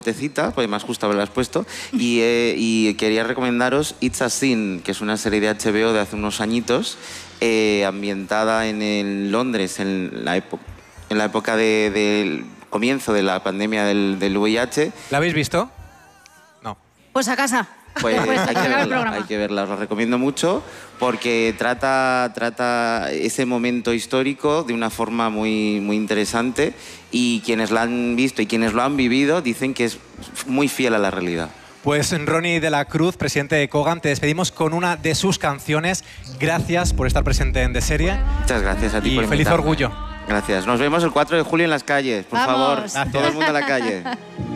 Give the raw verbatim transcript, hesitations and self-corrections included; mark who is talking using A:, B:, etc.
A: Tecita, pues más justo haberlas puesto, y, eh, y quería recomendaros It's a Sin, que es una serie de H B O de hace unos añitos, eh, ambientada en el Londres, en la, época, en la época de, del comienzo de la pandemia del, del V I H.
B: ¿La habéis visto? No.
C: Pues a casa.
A: Pues
C: Después de
A: hay que
C: acabar el
A: verla,
C: programa.
A: hay que verla, os lo recomiendo mucho porque trata, trata ese momento histórico de una forma muy, muy interesante y quienes la han visto y quienes lo han vivido dicen que es muy fiel a la realidad.
B: Pues Ronnie de la Cruz, presidente de Kogan, te despedimos con una de sus canciones. Gracias por estar presente en De Serie.
A: Muchas gracias a ti
B: y
A: por
B: feliz
A: invitarme.
B: orgullo.
A: Gracias. Nos vemos el cuatro de julio en las calles. Por
C: Vamos.
A: favor, todo el mundo a la calle.